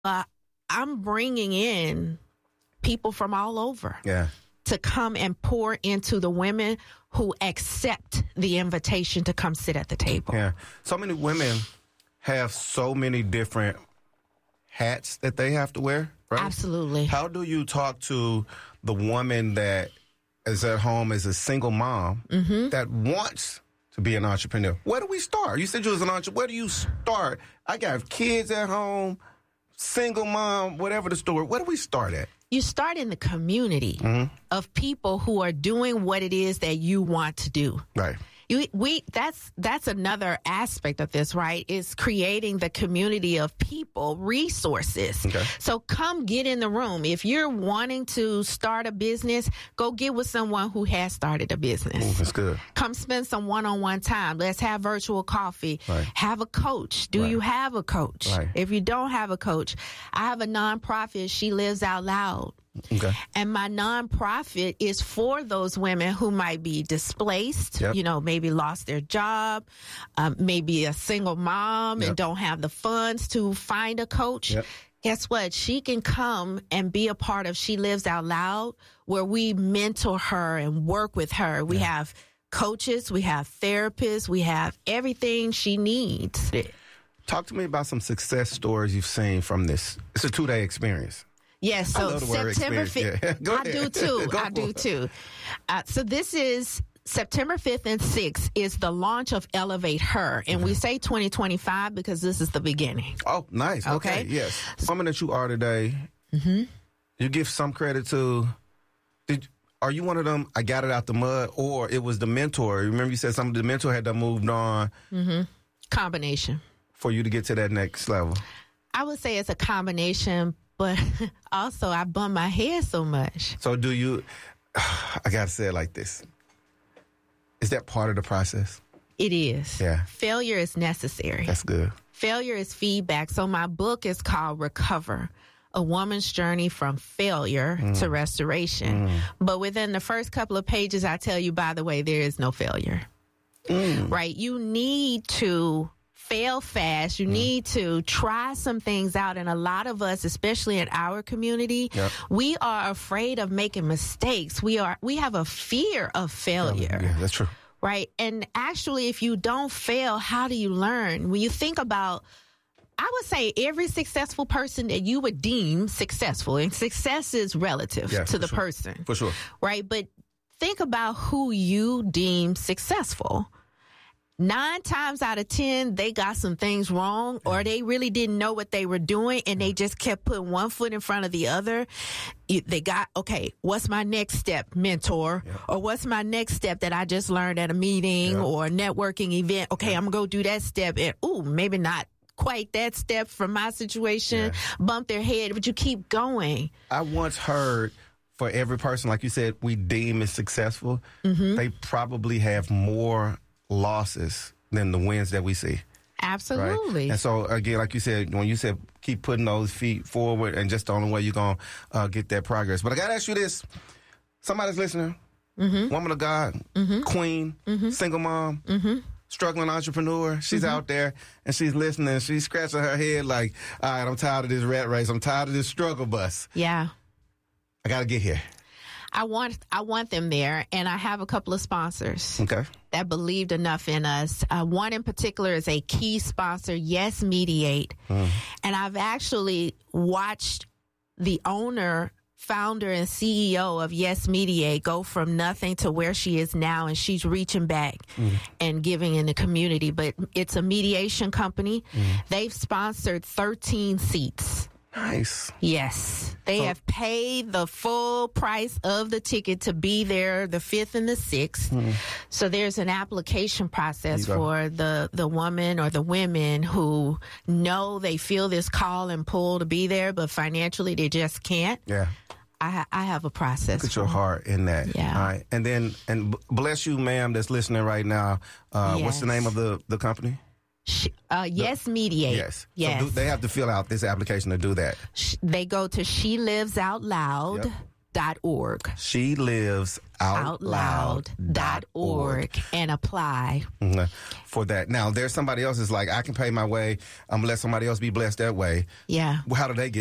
I'm bringing in people from all over to come and pour into the women who accept the invitation to come sit at the table. Yeah. So many women have so many different hats that they have to wear, right? Absolutely. How do you talk to the woman that is at home as a single mom that wants to be an entrepreneur? Where do we start? You said you was an entrepreneur. Where do you start? I got kids at home, single mom, whatever the story. Where do we start at? You start in the community of people who are doing what it is that you want to do. Right. That's another aspect of this, right? Is creating the community of people, resources. Okay. So come get in the room. If you're wanting to start a business, go get with someone who has started a business. Ooh, that's good. Come spend some one-on-one time. Let's have virtual coffee. Right. Have a coach. Do you have a coach? Right. If you don't have a coach, I have a nonprofit, She Lives Out Loud. Okay. And my nonprofit is for those women who might be displaced, maybe lost their job, maybe a single mom and don't have the funds to find a coach. Guess what? She can come and be a part of She Lives Out Loud, where we mentor her and work with her. We have coaches, we have therapists, we have everything she needs. Talk to me about some success stories you've seen from this. It's a 2-day experience. Yes, so September 5th. Yeah. I do too. I do too. So this is September 5th and 6th is the launch of Elevate Her. And we say 2025 because this is the beginning. Oh, nice. Okay. Yes. Woman that you are today, you give some credit to, are you one of them, I got it out the mud, or it was the mentor? Remember you said some of the mentor had moved on. Combination. For you to get to that next level. I would say it's a combination, but also I bump my head so much. So do you, I got to say it like this. Is that part of the process? It is. Yeah. Failure is necessary. That's good. Failure is feedback. So my book is called Recover, A Woman's Journey from Failure to Restoration. But within the first couple of pages, I tell you, by the way, there is no failure. Right? You need to fail fast. You need to try some things out. And a lot of us, especially in our community, we are afraid of making mistakes. We have a fear of failure. Yeah, that's true. Right. And actually, if you don't fail, how do you learn? When you think about, I would say every successful person that you would deem successful, and success is relative to the person. For sure. Right. But think about who you deem successful. 9 times out of 10, they got some things wrong, or they really didn't know what they were doing, and they just kept putting one foot in front of the other. They got, okay, what's my next step, mentor? Or what's my next step that I just learned at a meeting or a networking event? Okay, I'm going to go do that step. And, maybe not quite that step from my situation. Bump their head, but you keep going. I once heard, for every person, like you said, we deem as successful, they probably have more losses than the wins that we see. Absolutely. Right? And so, again, like you said, when you said keep putting those feet forward, and just the only way you're going to get that progress. But I got to ask you this. Somebody's listening, woman of God, queen, single mom, struggling entrepreneur. She's out there, and she's listening. She's scratching her head like, all right, I'm tired of this rat race. I'm tired of this struggle bus. Yeah. I got to get here. I want them there, and I have a couple of sponsors that believed enough in us. One in particular is a key sponsor, Yes Mediate, and I've actually watched the owner, founder, and CEO of Yes Mediate go from nothing to where she is now, and she's reaching back and giving in the community. But it's a mediation company. They've sponsored 13 seats. Nice. Yes. They have paid the full price of the ticket to be there the 5th and the 6th. So there's an application process for the woman or the women who know they feel this call and pull to be there, but financially they just can't. Yeah. I have a process. Put your heart in that. Yeah. All right. And bless you, ma'am, that's listening right now. What's the name of the company? Yes Mediate. Yes. So they have to fill out this application to do that. They go to She Lives Out Loud. She lives OutLoud.org and apply for that. Now, there's somebody else that's like, I can pay my way. I'm going to let somebody else be blessed that way. Yeah. Well, how do they get